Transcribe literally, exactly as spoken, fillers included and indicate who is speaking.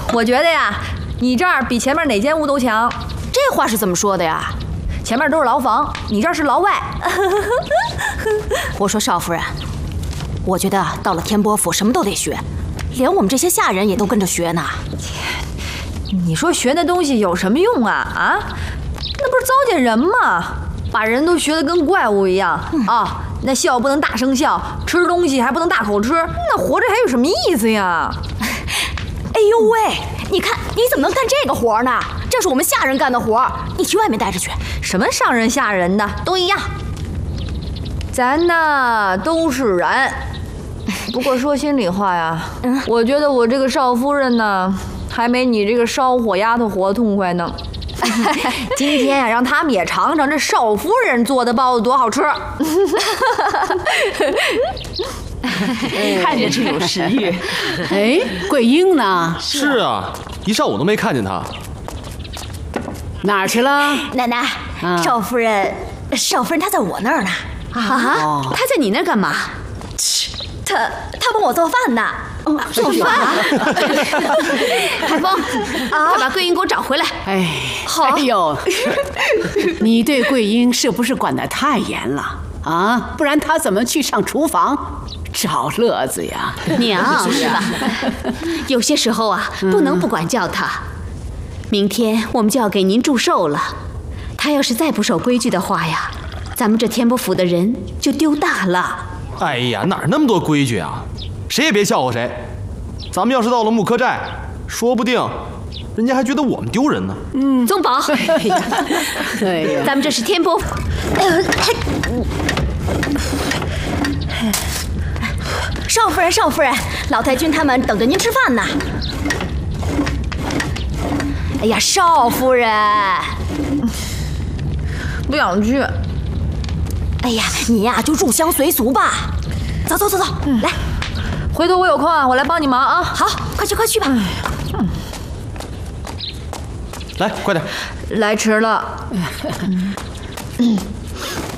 Speaker 1: 我觉得呀，你这儿比前面哪间屋都强。
Speaker 2: 这话是怎么说的呀？
Speaker 1: 前面都是牢房，你这儿是牢外。
Speaker 2: 我说少夫人，我觉得到了天波府什么都得学，连我们这些下人也都跟着学呢。
Speaker 1: 你说学那东西有什么用啊？啊，那不是糟践人吗？把人都学得跟怪物一样、嗯、啊！那笑不能大声笑，吃东西还不能大口吃，那活着还有什么意思呀？
Speaker 2: 哎呦喂，你看你怎么能干这个活呢？这是我们下人干的活，你去外面待着去。
Speaker 1: 什么上人下人的都一样，咱呢都是人。不过说心里话呀，嗯、我觉得我这个少夫人呢，还没你这个烧火丫头活痛快呢。今天呀、啊，让他们也尝尝这少夫人做的包子多好吃。
Speaker 3: 看着就有食欲。
Speaker 4: 哎，桂英呢？
Speaker 5: 是啊，一上午都没看见她。
Speaker 4: 哪儿去了？
Speaker 2: 奶奶，啊、少夫人，少夫人她在我那儿呢。
Speaker 3: 啊？哦、她在你那儿干嘛？
Speaker 2: 她她帮我做饭呢。
Speaker 3: 做饭？海峰，快把桂英给我找回来！
Speaker 4: 哎，
Speaker 2: 好。
Speaker 4: 哎呦，你对桂英是不是管得太严了啊？不然她怎么去上厨房找乐子呀？
Speaker 3: 娘是吧？有些时候啊，不能不管教她。明天我们就要给您祝寿了，她要是再不守规矩的话呀，咱们这天波府的人就丢大了。
Speaker 5: 哎呀，哪那么多规矩啊？谁也别笑话谁。咱们要是到了木柯寨，说不定人家还觉得我们丢人呢。
Speaker 3: 嗯，宗保，
Speaker 4: 哎呀，
Speaker 3: 咱们这是天波府。
Speaker 2: 少夫人，少夫人，老太君他们等着您吃饭呢。哎呀，少夫人，
Speaker 1: 不想去。
Speaker 2: 哎呀，你呀就入乡随俗吧。走走走走，嗯、来。
Speaker 1: 回头我有空啊，我来帮你忙啊！
Speaker 2: 好，快去快去吧。嗯、
Speaker 5: 来，快点。
Speaker 1: 来迟了。嗯